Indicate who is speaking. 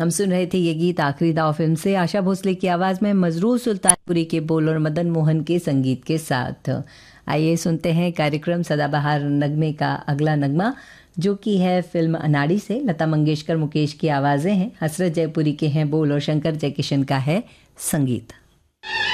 Speaker 1: हम सुन रहे थे ये गीत आखिरी दाव फिल्म से, आशा भोसले की आवाज़ में मजरूर सुल्तानपुरी के बोल और मदन मोहन के संगीत के साथ। आइए सुनते हैं कार्यक्रम सदाबहार नगमे का अगला नगमा, जो कि है फिल्म अनाड़ी से। लता मंगेशकर मुकेश की आवाज़ें हैं, हसरत जयपुरी के हैं बोल और शंकर जयकिशन का है संगीत।